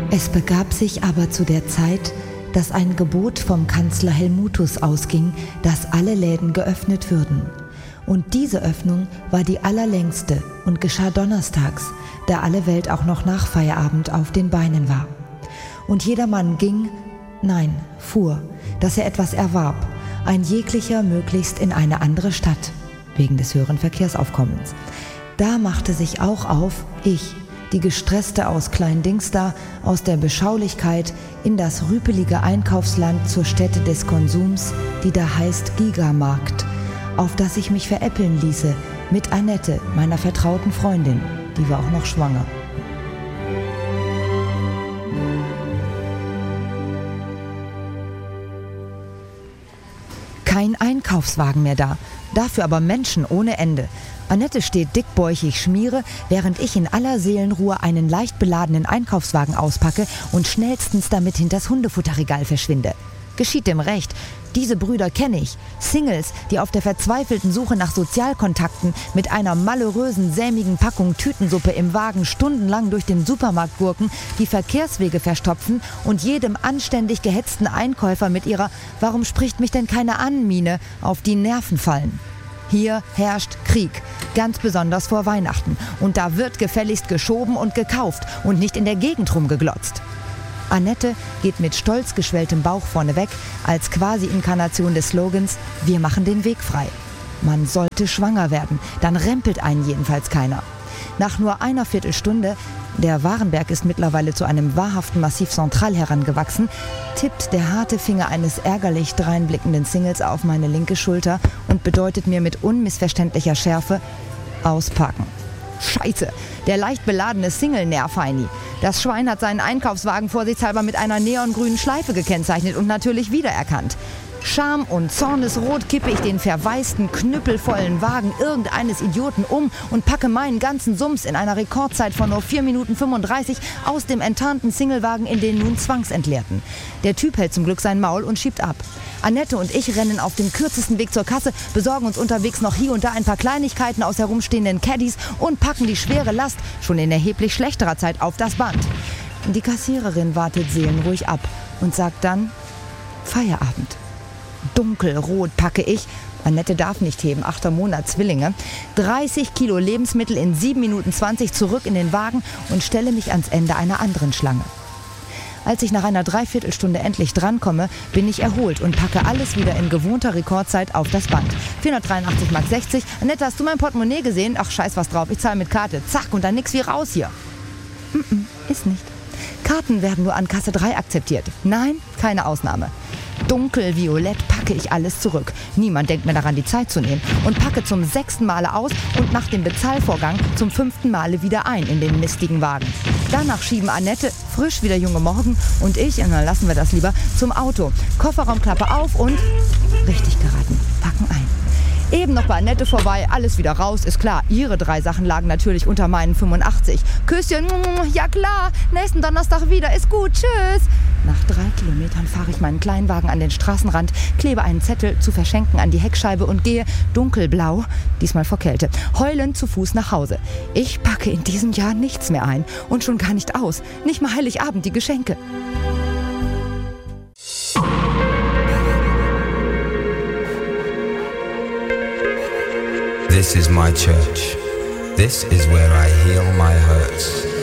Es begab sich aber zu der Zeit, dass ein Gebot vom Kanzler Helmuthus ausging, dass alle Läden geöffnet würden. Und diese Öffnung war die allerlängste und geschah donnerstags, da alle Welt auch noch nach Feierabend auf den Beinen war. Und jedermann fuhr, dass er etwas erwarb, ein jeglicher möglichst in eine andere Stadt, wegen des höheren Verkehrsaufkommens. Da machte sich auch auf, ich, die Gestresste aus Klein-Dingsda, aus der Beschaulichkeit in das rüpelige Einkaufsland zur Stätte des Konsums, die da heißt Gigamarkt, auf das ich mich veräppeln ließe mit Annette, meiner vertrauten Freundin, die war auch noch schwanger. Kein Einkaufswagen mehr da, dafür aber Menschen ohne Ende. Annette steht dickbäuchig schmiere, während ich in aller Seelenruhe einen leicht beladenen Einkaufswagen auspacke und schnellstens damit hinters Hundefutterregal verschwinde. Geschieht dem Recht. Diese Brüder kenne ich. Singles, die auf der verzweifelten Suche nach Sozialkontakten mit einer malheurösen, sämigen Packung Tütensuppe im Wagen stundenlang durch den Supermarkt gurken, die Verkehrswege verstopfen und jedem anständig gehetzten Einkäufer mit ihrer »Warum spricht mich denn keiner an?« Miene auf die Nerven fallen. Hier herrscht Krieg, ganz besonders vor Weihnachten. Und da wird gefälligst geschoben und gekauft und nicht in der Gegend rumgeglotzt. Annette geht mit stolz geschwelltem Bauch vorneweg, als Quasi-Inkarnation des Slogans »Wir machen den Weg frei«. Man sollte schwanger werden, dann rempelt einen jedenfalls keiner. Nach nur einer Viertelstunde, der Warenberg ist mittlerweile zu einem wahrhaften Massiv Central herangewachsen, tippt der harte Finger eines ärgerlich dreinblickenden Singles auf meine linke Schulter und bedeutet mir mit unmissverständlicher Schärfe »Auspacken«. Scheiße, der leicht beladene Single-Nerfeini. Das Schwein hat seinen Einkaufswagen vorsichtshalber mit einer neongrünen Schleife gekennzeichnet und natürlich wiedererkannt. Scham und Zornesrot kippe ich den verwaisten, knüppelvollen Wagen irgendeines Idioten um und packe meinen ganzen Sums in einer Rekordzeit von nur 4 Minuten 35 aus dem enttarnten Singlewagen in den nun zwangsentleerten. Der Typ hält zum Glück sein Maul und schiebt ab. Annette und ich rennen auf dem kürzesten Weg zur Kasse, besorgen uns unterwegs noch hier und da ein paar Kleinigkeiten aus herumstehenden Caddies und packen die schwere Last, schon in erheblich schlechterer Zeit, auf das Band. Die Kassiererin wartet seelenruhig ab und sagt dann Feierabend. Dunkelrot packe ich, Annette darf nicht heben, 8. Monat Zwillinge, 30 Kilo Lebensmittel in 7 Minuten 20 zurück in den Wagen und stelle mich ans Ende einer anderen Schlange. Als ich nach einer Dreiviertelstunde endlich drankomme, bin ich erholt und packe alles wieder in gewohnter Rekordzeit auf das Band. 483,60 Mark. Annette, hast du mein Portemonnaie gesehen? Ach, scheiß was drauf, ich zahle mit Karte. Zack, und dann nix wie raus hier. Ist nicht. Karten werden nur an Kasse 3 akzeptiert. Nein, keine Ausnahme. Dunkelviolett packe ich alles zurück. Niemand denkt mir daran, die Zeit zu nehmen. Und packe zum 6. Male aus und nach dem Bezahlvorgang zum 5. Male wieder ein in den mistigen Wagen. Danach schieben Annette, frisch wie der junge Morgen, und ich, dann lassen wir das lieber, zum Auto. Kofferraumklappe auf und, richtig geraten, packen ein. Eben noch bei Annette vorbei, alles wieder raus, ist klar. Ihre 3 Sachen lagen natürlich unter meinen 85. Küsschen, ja klar, nächsten Donnerstag wieder, ist gut, tschüss. Nach 3 Kilometern fahre ich meinen Kleinwagen an den Straßenrand, klebe einen Zettel zu verschenken an die Heckscheibe und gehe, dunkelblau, diesmal vor Kälte, heulend zu Fuß nach Hause. Ich packe in diesem Jahr nichts mehr ein und schon gar nicht aus, nicht mal Heiligabend die Geschenke. This is my church. This is where I heal my hurts.